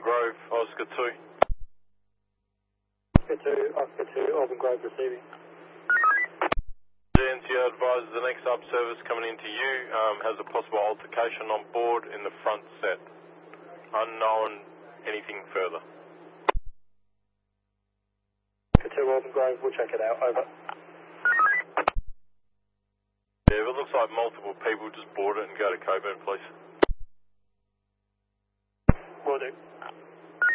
Grove, Oscar 2. Oscar 2, Auburn Grove receiving. GNCO advises the next up service coming into you has a possible altercation on board in the front set. Unknown anything further. Oscar 2, Auburn Grove, we'll check it out, over. Yeah, if it looks like multiple people, just board it and go to Coburn, please. Will do.